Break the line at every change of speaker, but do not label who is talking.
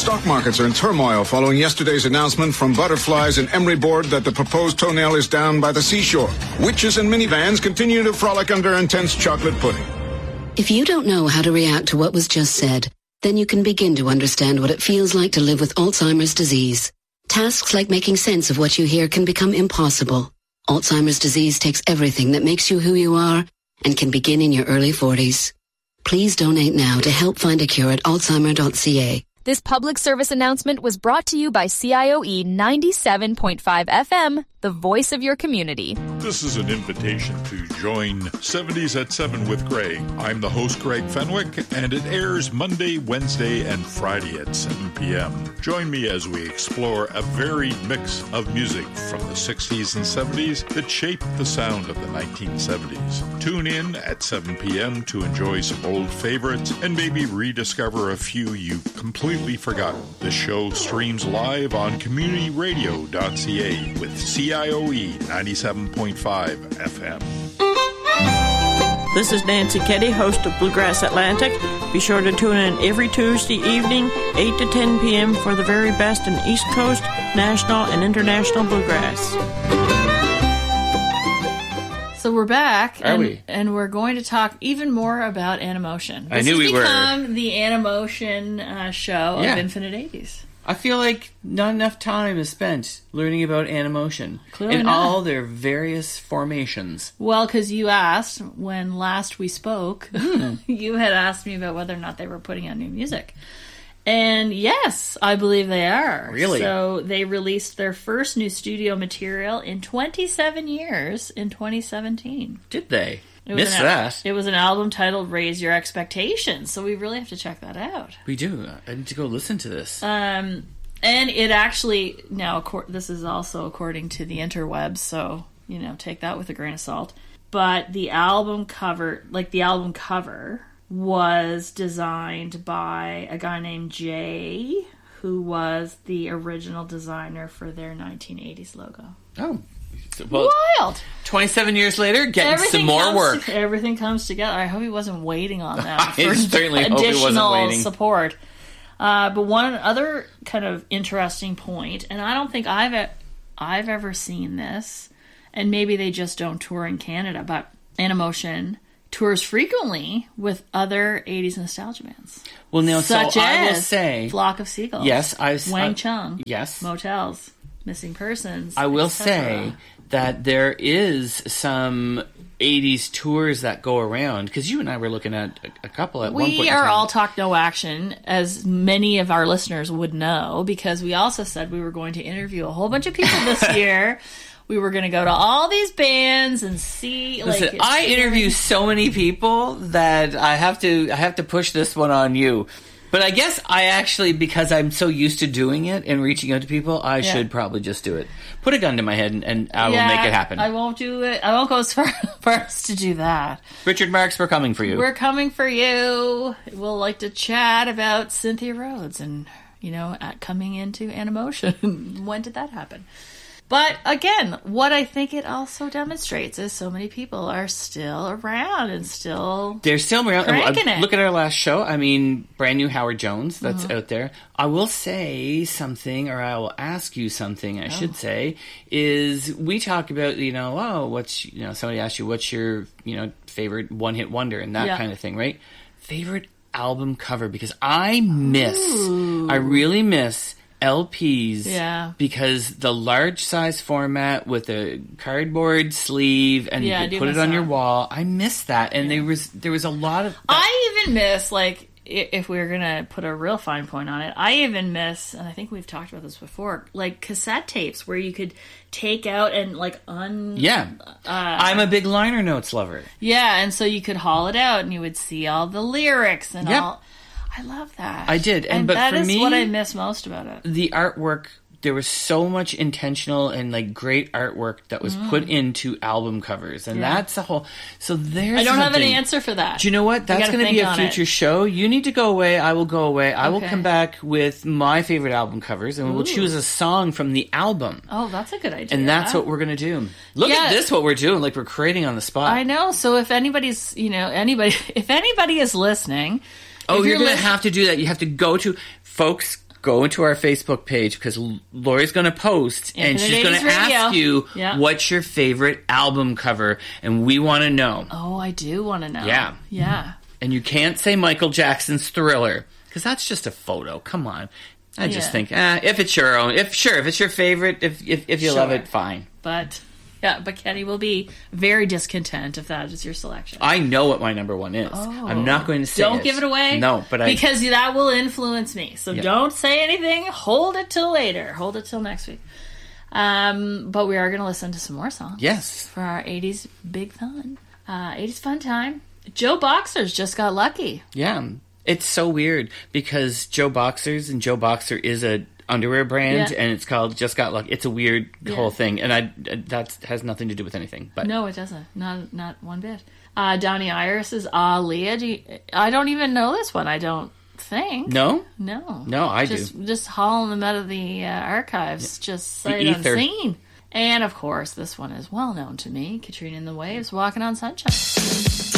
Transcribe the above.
Stock markets are in turmoil following yesterday's announcement from Butterflies and Emery Board that the proposed toenail is down by the seashore. Witches and minivans continue to frolic under intense chocolate pudding.
If you don't know how to react to what was just said, then you can begin to understand what it feels like to live with Alzheimer's disease. Tasks like making sense of what you hear can become impossible. Alzheimer's disease takes everything that makes you who you are and can begin in your early 40s. Please donate now to help find a cure at alzheimer.ca.
This public service announcement was brought to you by CIOE 97.5 FM, the voice of your community.
This is an invitation to join 70s at 7 with Greg. I'm the host, Greg Fenwick, and it airs Monday, Wednesday, and Friday at 7 p.m. Join me as we explore a varied mix of music from the 60s and 70s that shaped the sound of the 1970s. Tune in at 7 p.m. to enjoy some old favorites and maybe rediscover a few you completely forgotten. The show streams live on communityradio.ca with CIOE 97.5 FM.
This is Nancy Keddy, host of Bluegrass Atlantic. Be sure to tune in every Tuesday evening, 8 to 10 p.m. for the very best in East Coast, national, and international bluegrass.
So we're back,
and
we're going to talk even more about Animotion.
I knew we were.
This has become the Animotion show of Infinite 80s.
I feel like not enough time is spent learning about Animotion
Clearly
in
not.
all their various formations.
Well, because you asked when last we spoke, you had asked me about whether or not they were putting out new music. And yes, I believe they are.
Really?
So they released their first new studio material in 27 years in 2017.
Did they?
Missed
that.
It was an album titled Raise Your Expectations, so we really have to check that out.
We do. I need to go listen to this.
And it actually, now this is also according to the interwebs, so, take that with a grain of salt. But the album cover, was designed by a guy named Jay, who was the original designer for their 1980s logo.
Oh. Well,
wild!
27 years later, getting some more work.
Everything comes together. I hope he wasn't waiting on that
I
for
certainly hope he wasn't
additional
waiting.
support. But one other kind of interesting point, and I don't think I've ever seen this, and maybe they just don't tour in Canada, but Animotion tours frequently with other 80s nostalgia bands.
Well, now,
such
so
as
I will say,
Flock of Seagulls.
Yes,
Wang Chung.
Yes.
Motels. Missing Persons.
I will
etc.
say that there is some 80s tours that go around, because you and I were looking at a couple at one point in
We
time.
are All Talk No Action, as many of our listeners would know, because we also said we were going to interview a whole bunch of people this year. We were going to go to all these bands and see.
Listen, I interview so many people that I have to push this one on you. But I guess I actually, because I'm so used to doing it and reaching out to people, I should probably just do it. Put a gun to my head and I will make it happen.
I won't do it. I won't go as far as to do that.
Richard Marks, we're coming for you.
We're coming for you. We'll like to chat about Cynthia Rhodes and, coming into Animotion. When did that happen? But again, what I think it also demonstrates is so many people are still around and
they're still around.
cranking it.
Look at our last show. I mean, brand new Howard Jones that's out there. I will say something, or I will ask you something, I should say, is we talk about, somebody asks you, what's your, favorite one-hit wonder and that kind of thing, right? Favorite album cover, because I really miss LPs, because the large size format with a cardboard sleeve and you could put it on your wall. I miss that, and there was a lot of.
I even miss, if we were gonna put a real fine point on it, I even miss, and I think we've talked about this before, cassette tapes where you could take out and
I'm a big liner notes lover.
Yeah, and so you could haul it out and you would see all the lyrics and all. I love that.
I did. But
that
for
is
me,
what I miss most about it.
The artwork, there was so much intentional and great artwork that was put into album covers. And that's a whole... So there's
I don't have an answer for that.
Do you know what? That's going to be a future show. You need to go away. I will go away. I will come back with my favorite album covers, and we'll choose a song from the album.
Oh, that's a good idea.
And that's what we're going to do. Look at this, what we're doing. We're creating on the spot.
I know. So if anybody's, if anybody is listening...
Oh, you're going to have to do that. You have to go to... Folks, go into our Facebook page because Lori's going to post and she's going to ask you what's your favorite album cover, and we want to know.
Oh, I do want to know.
Yeah.
Yeah.
And you can't say Michael Jackson's Thriller because that's just a photo. Come on. I just think, if it's your own, if it's your favorite, if you love it, fine.
But Kenny will be very discontent if that is your selection.
I know what my number one is. Oh. I'm not going to say
Don't give it away.
No, but
because that will influence me. So don't say anything. Hold it till later. Hold it till next week. But we are going to listen to some more songs.
Yes.
For our 80s big fun. 80s fun time. Joe Boxers just got lucky.
Yeah. It's so weird because Joe Boxers, and Joe Boxer is a underwear brand, and it's called Just Got Lucky. It's a weird whole thing, and that has nothing to do with anything. But
no, it doesn't. Not one bit. Donnie Iris's Aaliyah. I don't even know this one. I don't think.
No, I
do. Just hauling them out of the archives, just sight unseen. And of course, this one is well known to me. Katrina and the Waves, Walking on Sunshine.